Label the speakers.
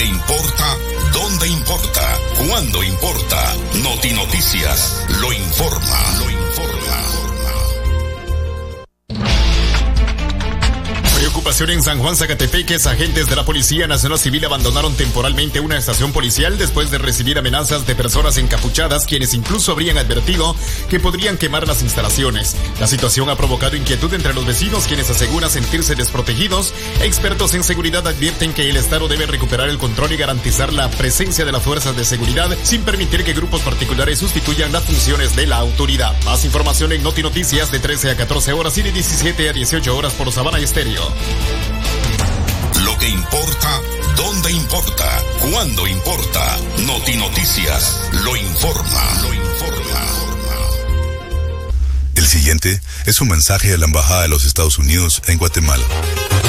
Speaker 1: que importa, dónde importa, cuándo importa. Notinoticias lo informa.
Speaker 2: Preocupación en San Juan, Zacatepeques. Agentes de la Policía Nacional Civil abandonaron temporalmente una estación policial después de recibir amenazas de personas encapuchadas, quienes incluso habrían advertido que podrían quemar las instalaciones. La situación ha provocado inquietud entre los vecinos, quienes aseguran sentirse desprotegidos. Expertos en seguridad advierten que el Estado debe recuperar el control y garantizar la presencia de las fuerzas de seguridad sin permitir que grupos particulares sustituyan las funciones de la autoridad. Más información en Notinoticias de 13 a 14 horas y de 17 a 18 horas por Sabana Estéreo.
Speaker 1: Lo que importa, dónde importa, cuándo importa. Notinoticias lo informa.
Speaker 3: El siguiente es un mensaje de la Embajada de los Estados Unidos en Guatemala.